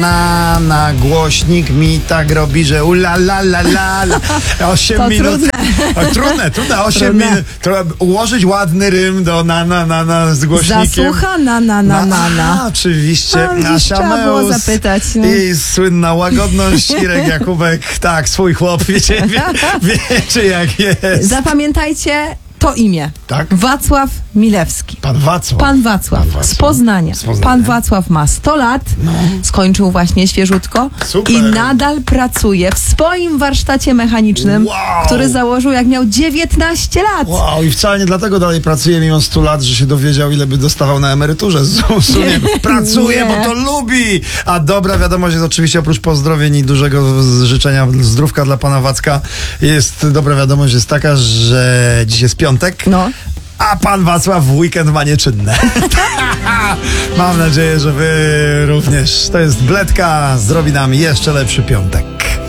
Na głośnik mi tak robi, że ula la la la la. 8 To minut. Trudne. 8 Trudne. minut. Trzeba ułożyć ładny rym do na z głośnikiem. Zasłucha na. Oczywiście. A, trzeba było zapytać. No. I słynna łagodność. Irek Jakubek. Tak, swój chłop. Wiecie jak jest. Zapamiętajcie to imię. Tak? Wacław Milewski. Pan Wacław. Pan Wacław z Poznania. Pan Wacław ma 100 lat, skończył właśnie świeżutko. Super. I nadal pracuje w swoim warsztacie mechanicznym, Wow. który założył jak miał 19 lat. Wow, i wcale nie dlatego dalej pracuje mimo 100 lat, że się dowiedział, ile by dostawał na emeryturze z ZUS-u. Nie, pracuje, bo to lubi. A dobra wiadomość jest oczywiście, oprócz pozdrowień i dużego życzenia zdrówka dla pana Wacka, dobra wiadomość jest taka, że dziś jest piątek. No. A pan Wacław w weekend ma nieczynne. Mam nadzieję, że wy również. To jest Bledka, zrobi nam jeszcze lepszy piątek.